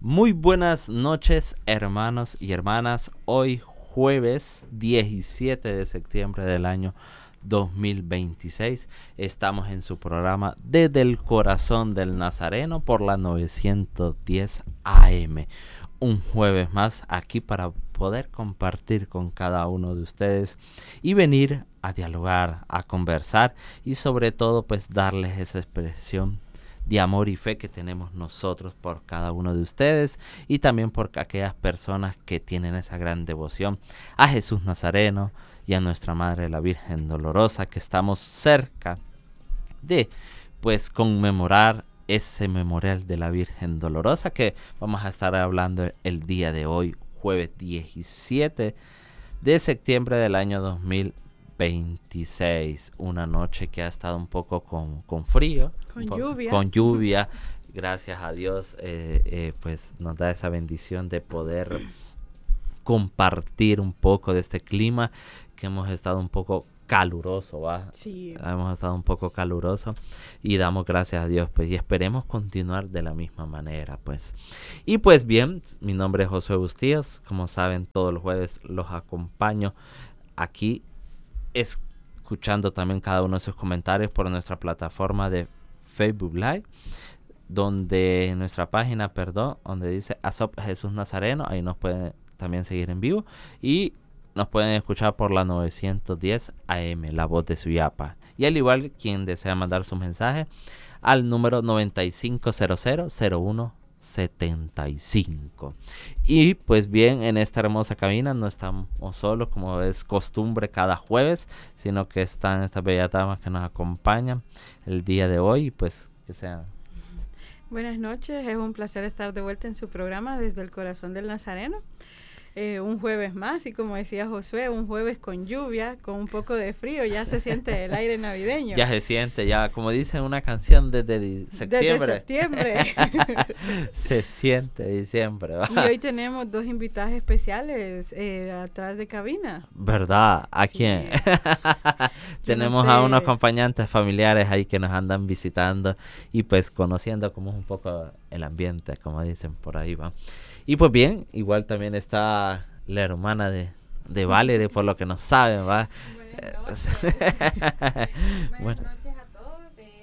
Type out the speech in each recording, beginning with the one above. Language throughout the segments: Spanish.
Muy buenas noches, hermanos y hermanas. Hoy jueves 17 de septiembre del año 2026 estamos en su programa Desde el Corazón del Nazareno por la 910 AM. Un jueves más aquí para poder compartir con cada uno de ustedes y venir a dialogar, a conversar y sobre todo pues darles esa expresión de amor y fe que tenemos nosotros por cada uno de ustedes y también por aquellas personas que tienen esa gran devoción a Jesús Nazareno y a nuestra Madre la Virgen Dolorosa, que estamos cerca de pues conmemorar ese memorial de la Virgen Dolorosa que vamos a estar hablando el día de hoy, jueves 17 de septiembre del año 2026, una noche que ha estado un poco con frío, con lluvia. Gracias a Dios, pues nos da esa bendición de poder compartir un poco de este clima que hemos estado un poco caluroso, ¿va? Sí. Hemos estado un poco caluroso y damos gracias a Dios, pues, y esperemos continuar de la misma manera, pues. Y pues bien, mi nombre es Josué Bustíos, como saben, todos los jueves los acompaño aquí escuchando también cada uno de sus comentarios por nuestra plataforma de Facebook Live, donde en nuestra página, donde dice ASOP Jesús Nazareno, ahí nos pueden también seguir en vivo y nos pueden escuchar por la 910 AM, la voz de Suyapa. Y al igual, quien desea mandar su mensaje al número 9500-0175. Y pues bien, en esta hermosa cabina no estamos solos como es costumbre cada jueves, sino que están estas bellas damas que nos acompañan el día de hoy, pues que sean. Buenas noches, es un placer estar de vuelta en su programa Desde el Corazón del Nazareno. Un jueves más y como decía Josué, un jueves con lluvia, con un poco de frío, ya se siente el aire navideño. Ya se siente, ya como dice una canción desde septiembre. Desde septiembre. Se siente diciembre, ¿va? Y hoy tenemos dos invitadas especiales atrás de cabina. ¿Verdad? ¿A Sí. quién? Tenemos no a sé. unos acompañantes familiares ahí que nos andan visitando y pues conociendo cómo es un poco el ambiente, como dicen por ahí, ¿va? Y pues bien, igual también está la hermana de Valerie, por lo que no saben, ¿va? Buenas noches a todos.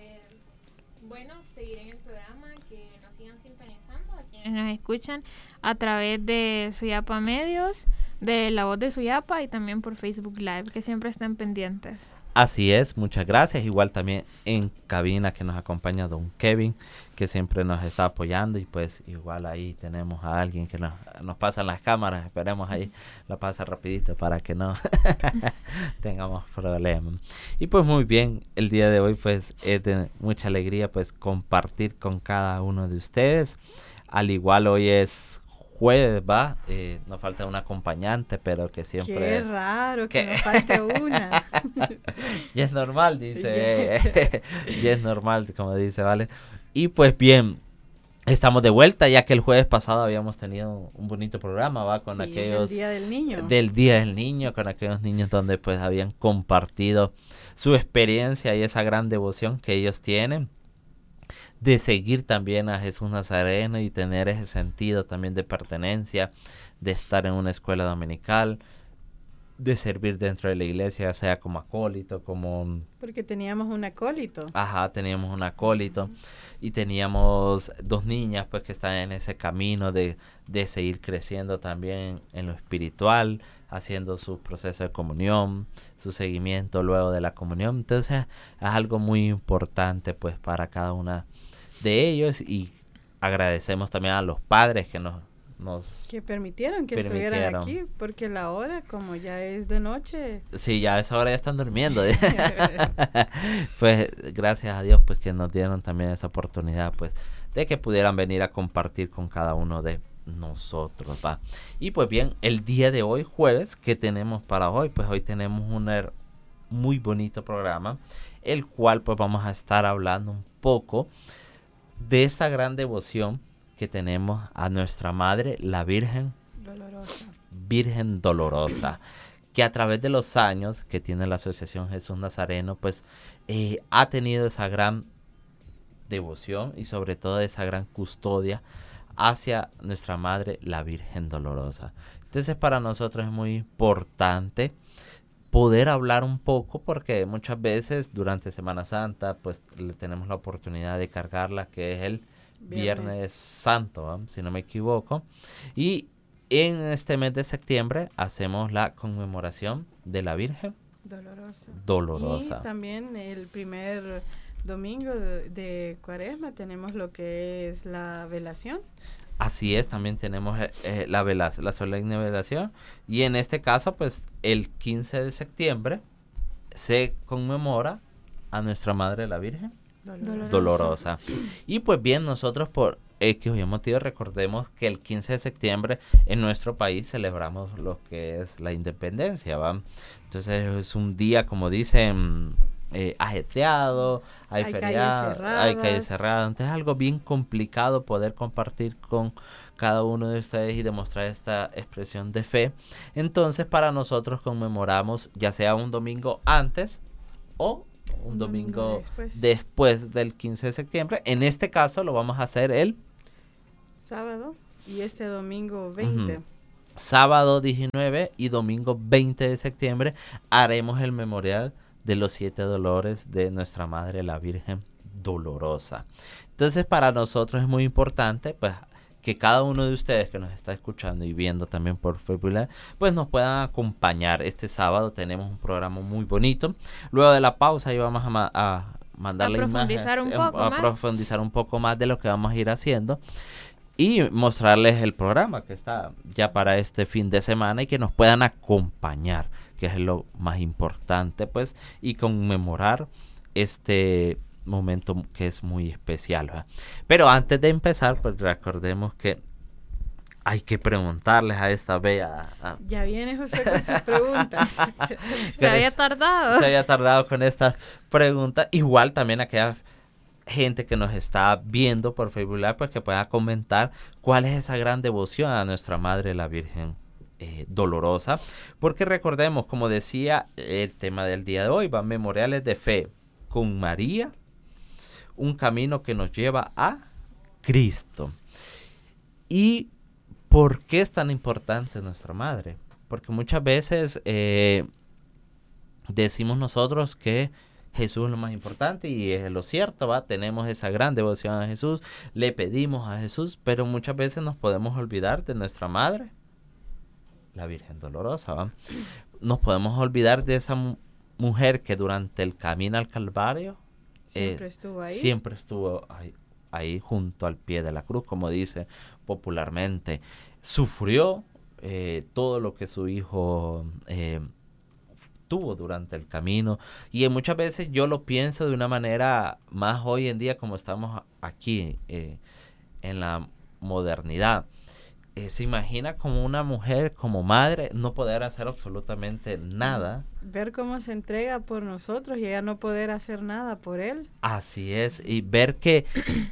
Bueno, seguir en el programa, que nos sigan sintonizando a quienes nos escuchan a través de Suyapa Medios, de La Voz de Suyapa y también por Facebook Live, que siempre estén pendientes. Así es, muchas gracias. Igual también en cabina que nos acompaña don Kevin, que siempre nos está apoyando y pues igual ahí tenemos a alguien que nos pasa las cámaras, esperemos ahí lo pasa rapidito para que no tengamos problemas. Y pues muy bien, el día de hoy pues es de mucha alegría pues compartir con cada uno de ustedes. Al igual hoy es jueves, va, nos falta un acompañante, pero que siempre... Qué raro que nos falte una. Y es normal, dice, y es normal, como dice, ¿vale? Y pues bien, estamos de vuelta, ya que el jueves pasado habíamos tenido un bonito programa, ¿va? Con aquellos... Del Día del Niño. Del Día del Niño, con aquellos niños donde pues habían compartido su experiencia y esa gran devoción que ellos tienen de seguir también a Jesús Nazareno y tener ese sentido también de pertenencia, de estar en una escuela dominical, de servir dentro de la iglesia, ya sea como acólito, como... Porque teníamos un acólito. Ajá, teníamos un acólito y teníamos dos niñas pues que están en ese camino de seguir creciendo también en lo espiritual, haciendo su proceso de comunión, su seguimiento luego de la comunión. Entonces es algo muy importante pues para cada una de ellos y agradecemos también a los padres que nos que permitieron que estuvieran aquí, porque la hora, como ya es de noche... Sí, ya a esa hora ya están durmiendo. Pues gracias a Dios pues que nos dieron también esa oportunidad pues de que pudieran venir a compartir con cada uno de nosotros, ¿va? Y pues bien, el día de hoy, jueves, ¿qué tenemos para hoy? Pues hoy tenemos un muy bonito programa, el cual pues vamos a estar hablando un poco de esta gran devoción que tenemos a nuestra Madre, la Virgen Dolorosa, que a través de los años que tiene la Asociación Jesús Nazareno, pues ha tenido esa gran devoción y sobre todo esa gran custodia hacia nuestra Madre, la Virgen Dolorosa. Entonces para nosotros es muy importante poder hablar un poco, porque muchas veces durante Semana Santa pues tenemos la oportunidad de cargarla, que es el Viernes Santo, ¿no? Si no me equivoco. Y en este mes de septiembre hacemos la conmemoración de la Virgen Dolorosa. Y también el primer domingo de Cuaresma tenemos lo que es la velación. Así es, también tenemos la solemne velación, y en este caso pues el 15 de septiembre se conmemora a nuestra Madre la Virgen Dolorosa. Y pues bien, nosotros por X o Y motivo recordemos que el 15 de septiembre en nuestro país celebramos lo que es la independencia, ¿va? Entonces es un día, como dicen, ajetreado, hay feriado, hay calles cerradas, entonces es algo bien complicado poder compartir con cada uno de ustedes y demostrar esta expresión de fe. Entonces para nosotros conmemoramos ya sea un domingo antes o un domingo después del 15 de septiembre. En este caso lo vamos a hacer el sábado y este domingo 20. Sábado 19 y domingo 20 de septiembre haremos el memorial de los 7 dolores de nuestra Madre la Virgen Dolorosa. Entonces para nosotros es muy importante pues que cada uno de ustedes que nos está escuchando y viendo también por Facebook Live, pues nos puedan acompañar. Este sábado tenemos un programa muy bonito. Luego de la pausa ahí vamos a mandar la imagen, a profundizar un poco más de lo que vamos a ir haciendo y mostrarles el programa que está ya para este fin de semana y que nos puedan acompañar, que es lo más importante, pues, y conmemorar este momento que es muy especial, ¿verdad? Pero antes de empezar, pues recordemos que hay que preguntarles a esta bella... Ya viene José con sus preguntas. Se había tardado con estas preguntas. Igual también aquella gente que nos está viendo por Facebook Live, pues que pueda comentar cuál es esa gran devoción a nuestra Madre la Virgen Dolorosa, porque recordemos, como decía el tema del día de hoy, van memoriales de fe con María, un camino que nos lleva a Cristo. ¿Y por qué es tan importante nuestra Madre? Porque muchas veces decimos nosotros que Jesús es lo más importante, y es lo cierto, ¿va? Tenemos esa gran devoción a Jesús, le pedimos a Jesús, pero muchas veces nos podemos olvidar de nuestra Madre, la Virgen Dolorosa, ¿va? Nos podemos olvidar de esa mujer que durante el camino al Calvario siempre estuvo ahí junto al pie de la cruz, como dice popularmente. Sufrió todo lo que su hijo tuvo durante el camino, y muchas veces yo lo pienso de una manera más hoy en día, como estamos aquí en la modernidad. Se imagina como una mujer, como madre, no poder hacer absolutamente nada. Ver cómo se entrega por nosotros y ella no poder hacer nada por él. Así es, y ver que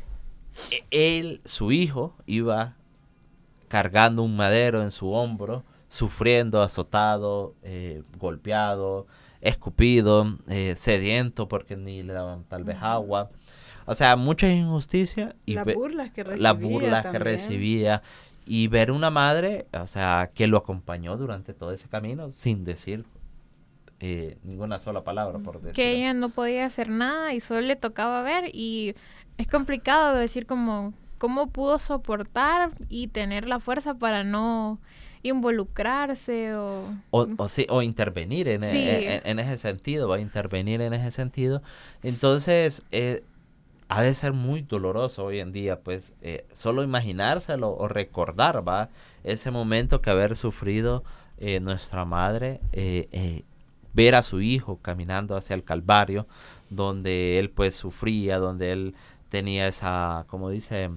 él, su hijo, iba cargando un madero en su hombro, sufriendo, azotado, golpeado, escupido, sediento porque ni le daban tal vez agua. O sea, mucha injusticia. Y las burlas que recibía. Y ver una madre, o sea, que lo acompañó durante todo ese camino sin decir ninguna sola palabra, por decirlo. Que ella no podía hacer nada y solo le tocaba ver, y es complicado decir cómo pudo soportar y tener la fuerza para no involucrarse o intervenir en ese sentido, va a intervenir en ese sentido. Entonces ha de ser muy doloroso hoy en día, pues solo imaginárselo o recordar, va, ese momento que haber sufrido nuestra madre, ver a su hijo caminando hacia el Calvario, donde él pues sufría, donde él tenía esa, como dice,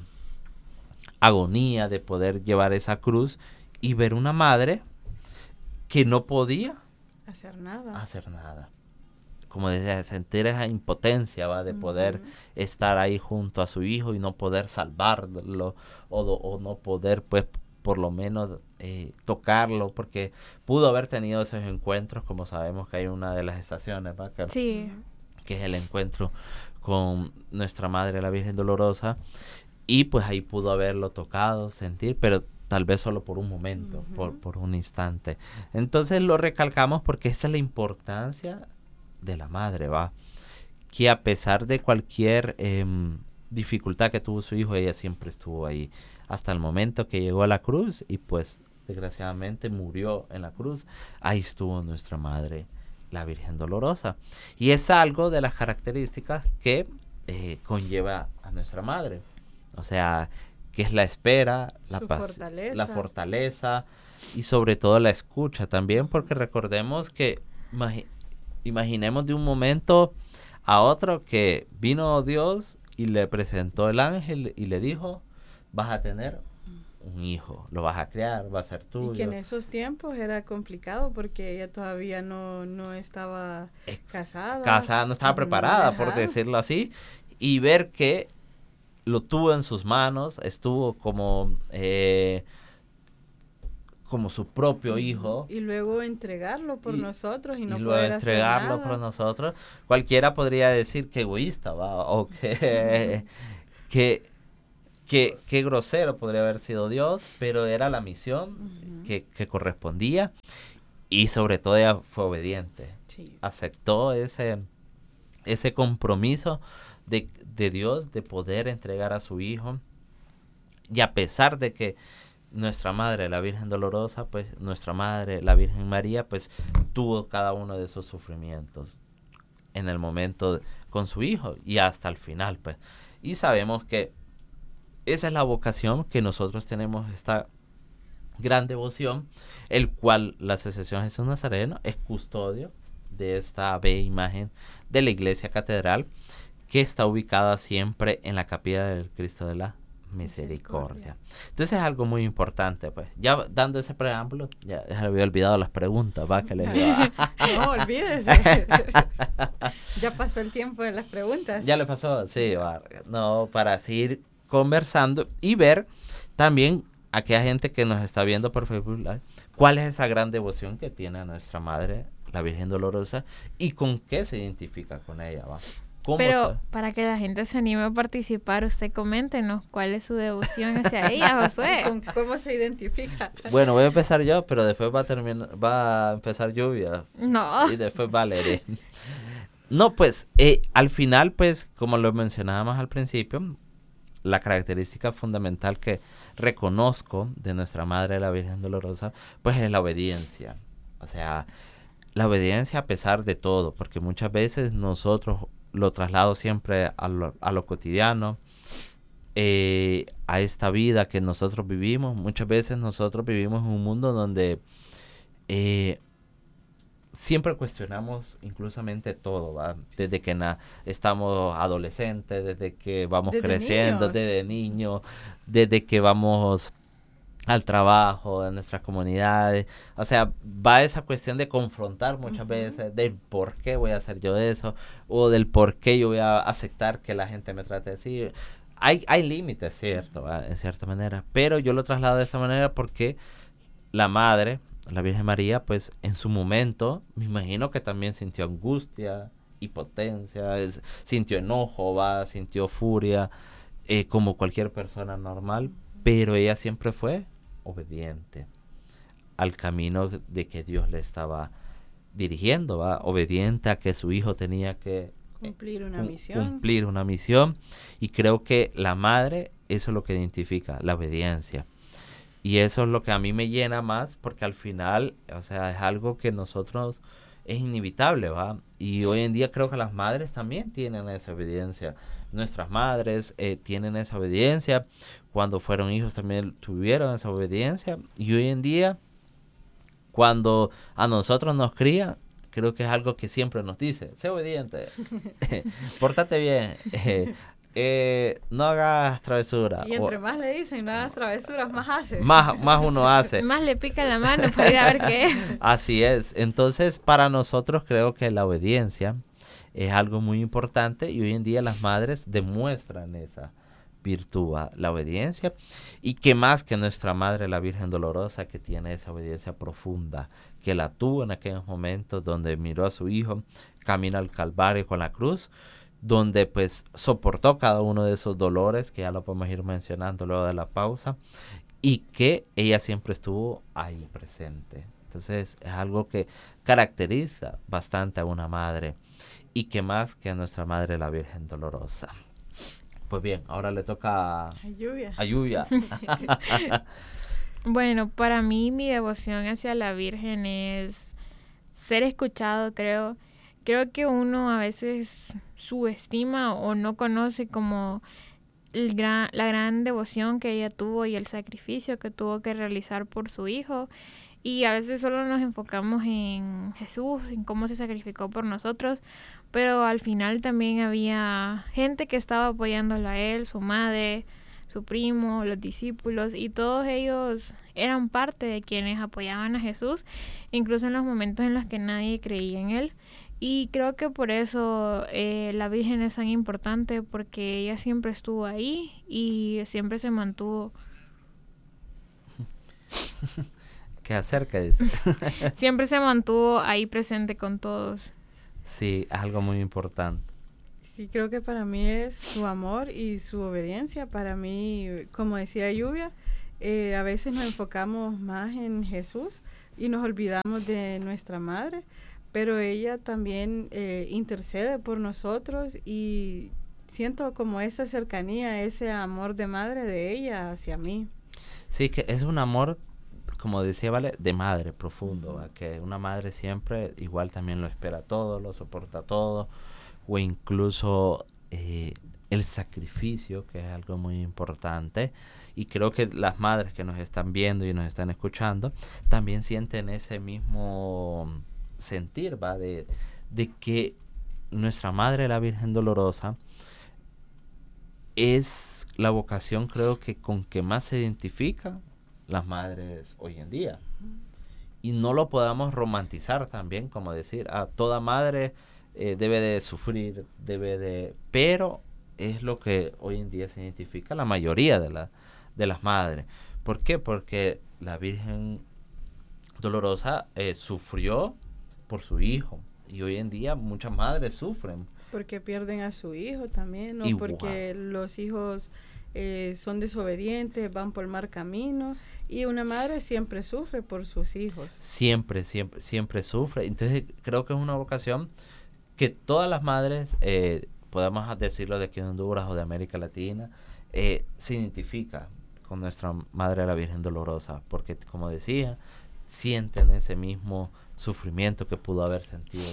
agonía de poder llevar esa cruz, y ver una madre que no podía hacer nada. Como decía, sentir esa impotencia, ¿va? De poder estar ahí junto a su hijo y no poder salvarlo, o no poder, pues, por lo menos tocarlo, porque pudo haber tenido esos encuentros, como sabemos que hay una de las estaciones, ¿va? Que es el encuentro con nuestra Madre, la Virgen Dolorosa. y pues ahí pudo haberlo tocado, sentir, pero tal vez solo por un momento, por un instante. Entonces lo recalcamos porque esa es la importancia de la madre, ¿va? Que a pesar de cualquier dificultad que tuvo su hijo, ella siempre estuvo ahí hasta el momento que llegó a la cruz y pues desgraciadamente murió en la cruz. Ahí estuvo nuestra madre, la Virgen Dolorosa. Y es algo de las características que conlleva a nuestra madre. O sea, que es la espera, la la fortaleza y sobre todo la escucha también, porque recordemos que imaginemos de un momento a otro que vino Dios y le presentó el ángel y le dijo, vas a tener un hijo, lo vas a criar, va a ser tuyo. Y que en esos tiempos era complicado porque ella todavía no estaba casada. No estaba preparada, por decirlo así, y ver que lo tuvo en sus manos, estuvo como su propio hijo. Y luego entregarlo por nosotros y no luego poder entregarlo hacer nada. por nosotros. Cualquiera podría decir que egoísta, ¿va? O que qué grosero podría haber sido Dios, pero era la misión que correspondía y sobre todo ella fue obediente. Sí. Aceptó ese compromiso de Dios de poder entregar a su hijo, y a pesar de que nuestra madre, la Virgen Dolorosa, pues nuestra madre, la Virgen María, pues tuvo cada uno de esos sufrimientos en el momento con su hijo y hasta el final, pues. Y sabemos que esa es la vocación que nosotros tenemos, esta gran devoción, el cual la Asociación Jesús Nazareno es custodio de esta bella imagen de la iglesia catedral, que está ubicada siempre en la capilla del Cristo de la Misericordia. Entonces es algo muy importante, pues. Ya dando ese preámbulo, ya se había olvidado las preguntas, va, que les digo. No, olvídese. Ya pasó el tiempo de las preguntas. Ya le pasó, sí, va. No, para seguir conversando y ver también a aquella gente que nos está viendo por Facebook Live, cuál es esa gran devoción que tiene a nuestra madre, la Virgen Dolorosa, y con qué se identifica con ella, va. Pero para que la gente se anime a participar, usted coméntenos cuál es su devoción hacia ella, Josué. ¿Cómo se identifica? Bueno, voy a empezar yo, pero después va a empezar Lluvia. No. Y después Valeria. No, pues, al final, pues, como lo mencionábamos al principio, la característica fundamental que reconozco de nuestra Madre, la Virgen Dolorosa, pues es la obediencia. O sea, la obediencia a pesar de todo, porque muchas veces nosotros lo traslado siempre a lo cotidiano, a esta vida que nosotros vivimos. Muchas veces nosotros vivimos en un mundo donde siempre cuestionamos inclusamente todo, ¿va? Desde que estamos adolescentes, desde que vamos creciendo, desde niños, desde que vamos al trabajo, en nuestras comunidades. O sea, va esa cuestión de confrontar muchas veces del por qué voy a hacer yo eso, o del por qué yo voy a aceptar que la gente me trate así. Hay límites, ¿cierto? En cierta manera, pero yo lo traslado de esta manera porque la madre, la Virgen María, pues en su momento, me imagino que también sintió angustia, impotencia, sintió enojo, sintió furia, como cualquier persona normal, pero ella siempre fue obediente al camino de que Dios le estaba dirigiendo, obediente a que su hijo tenía que cumplir una misión, y creo que la madre, eso es lo que identifica, la obediencia, y eso es lo que a mí me llena más, porque al final, o sea, es algo que nosotros es inevitable, y hoy en día creo que las madres también tienen esa obediencia. Nuestras madres tienen esa obediencia. Cuando fueron hijos también tuvieron esa obediencia. Y hoy en día, cuando a nosotros nos crían, creo que es algo que siempre nos dice: sé obediente, pórtate bien, no hagas travesuras. Y entre más le dicen, no hagas travesuras, más hace. Más uno hace. Más le pica la mano para ir a ver qué es. Así es. Entonces, para nosotros creo que la obediencia es algo muy importante, y hoy en día las madres demuestran esa virtud, la obediencia, y que más que nuestra madre, la Virgen Dolorosa, que tiene esa obediencia profunda, que la tuvo en aquellos momentos donde miró a su hijo camino al Calvario con la cruz, donde pues soportó cada uno de esos dolores, que ya lo podemos ir mencionando luego de la pausa, y que ella siempre estuvo ahí presente. Entonces es algo que caracteriza bastante a una madre, y que más que a nuestra Madre la Virgen Dolorosa. Pues bien, ahora le toca A Lluvia. a Lluvia. Bueno, para mí mi devoción hacia la Virgen es ser escuchado, creo. Creo que uno a veces subestima o no conoce como la gran devoción que ella tuvo y el sacrificio que tuvo que realizar por su hijo. Y a veces solo nos enfocamos en Jesús, en cómo se sacrificó por nosotros, pero al final también había gente que estaba apoyándolo a él, su madre, su primo, los discípulos, y todos ellos eran parte de quienes apoyaban a Jesús, incluso en los momentos en los que nadie creía en él. Y creo que por eso la Virgen es tan importante, porque ella siempre estuvo ahí y siempre se mantuvo. Que acerca dice. Siempre se mantuvo ahí presente con todos. Sí, es algo muy importante. Sí, creo que para mí es su amor y su obediencia. Para mí, como decía Lluvia, a veces nos enfocamos más en Jesús y nos olvidamos de nuestra madre, pero ella también intercede por nosotros, y siento como esa cercanía, ese amor de madre de ella hacia mí. Sí, que es un amor, como decía, ¿vale? De madre profundo, ¿va? Que una madre siempre igual también lo espera todo, lo soporta todo, o incluso el sacrificio, que es algo muy importante. Y creo que las madres que nos están viendo y nos están escuchando también sienten ese mismo sentir, ¿va? De que nuestra Madre, la Virgen Dolorosa, es la vocación, creo que con que más se identifica las madres hoy en día. Y no lo podamos romantizar también, como decir, toda madre debe de sufrir, pero es lo que hoy en día se identifica la mayoría de las madres. ¿Por qué? Porque la Virgen Dolorosa sufrió por su hijo, y hoy en día muchas madres sufren. Porque pierden a su hijo también, o Igual. porque los hijos son desobedientes, van por mal camino, y una madre siempre sufre por sus hijos. Siempre Siempre Entonces creo que es una vocación que todas las madres, podemos decirlo de aquí en Honduras o de América Latina, se identifica con nuestra Madre la Virgen Dolorosa, porque como decía, sienten ese mismo sufrimiento que pudo haber sentido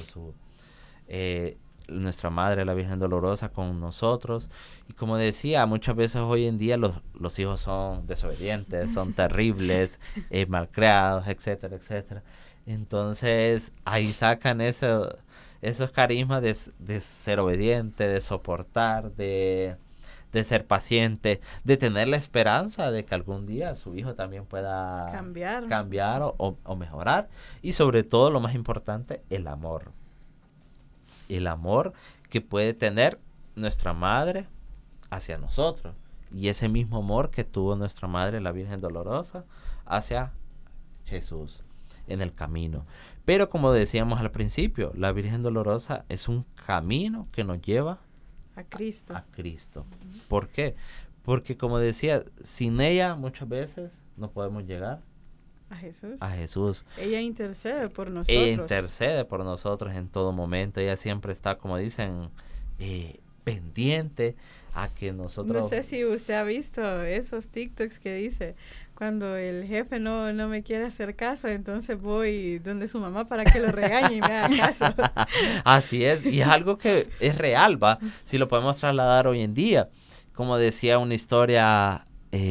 nuestra Madre la Virgen Dolorosa con nosotros. Y como decía, muchas veces hoy en día los hijos son desobedientes, son terribles, malcriados, etcétera, etcétera. Entonces ahí sacan esos carismas de ser obediente, de soportar, de ser paciente, de tener la esperanza de que algún día su hijo también pueda cambiar o mejorar. Y sobre todo, lo más importante, el amor. El amor que puede tener nuestra Madre hacia nosotros, y ese mismo amor que tuvo nuestra Madre la Virgen Dolorosa hacia Jesús en el camino. Pero como decíamos al principio, la Virgen Dolorosa es un camino que nos lleva a Cristo. A Cristo. ¿Por qué? Porque como decía, sin ella muchas veces no podemos llegar a Jesús. Ella intercede por nosotros. Ella intercede por nosotros en todo momento. Ella siempre está, como dicen, pendiente a que nosotros... No sé si usted ha visto esos TikToks que dice, cuando el jefe no me quiere hacer caso, entonces voy donde su mamá para que lo regañe y me haga caso. Así es, y es algo que es real, ¿va? Si lo podemos trasladar hoy en día. Como decía una historia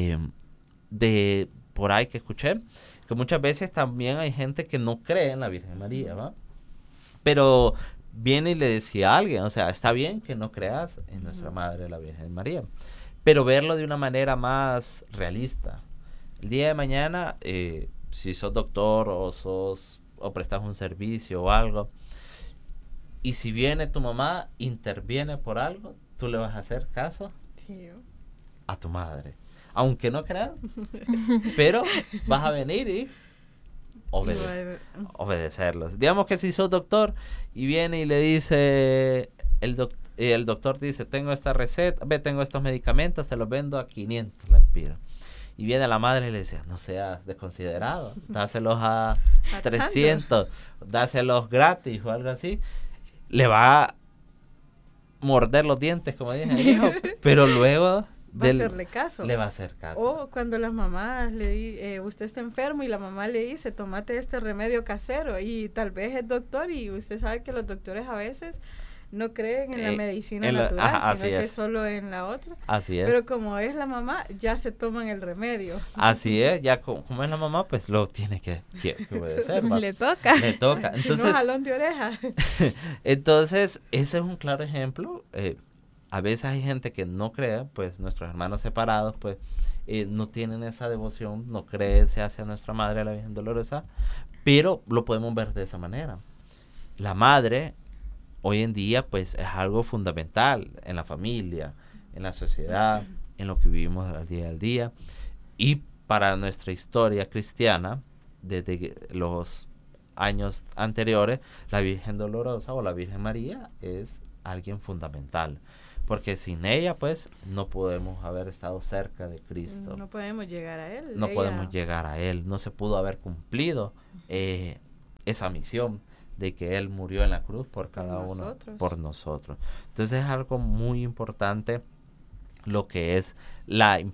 de por ahí que escuché, que muchas veces también hay gente que no cree en la Virgen María, ¿va? Pero viene y le decía a alguien, o sea, está bien que no creas en nuestra Madre, la Virgen María, pero verlo de una manera más realista. El día de mañana, si sos doctor o prestas un servicio o algo, y si viene tu mamá, interviene por algo, ¿tú le vas a hacer caso? Sí. A tu madre. Aunque no creas, pero vas a venir y obedecerlos. Digamos que si sos doctor y viene y le dice y el doctor dice, tengo esta receta, tengo estos medicamentos, te los vendo a 500 lempiras. Y viene la madre y le dice, no seas desconsiderado, dáselos a 300, dáselos gratis o algo así. Le va a morder los dientes, como dije el hijo, pero luego va a hacerle caso. Le va a hacer caso. O cuando las mamás usted está enfermo y la mamá le dice, tómate este remedio casero, y tal vez es doctor y usted sabe que los doctores a veces no creen en la medicina natural, sino que solo en la otra. Así es. Pero como es la mamá, ya se toman el remedio. Así es, ya como es la mamá, pues lo tiene que obedecer. Le toca. Entonces, si no, jalón de oreja. Entonces, ese es un claro ejemplo. A veces hay gente que no cree, pues nuestros hermanos separados, pues no tienen esa devoción, no creen hacia nuestra Madre, la Virgen Dolorosa, pero lo podemos ver de esa manera. La Madre hoy en día pues es algo fundamental en la familia, en la sociedad, en lo que vivimos al día. Y para nuestra historia cristiana, desde los años anteriores, la Virgen Dolorosa o la Virgen María es alguien fundamental. Porque sin ella pues no podemos haber estado cerca de Cristo. No podemos llegar a Él. No podemos llegar a Él. No se pudo haber cumplido esa misión de que Él murió en la cruz por cada uno, por nosotros. Entonces es algo muy importante lo que es la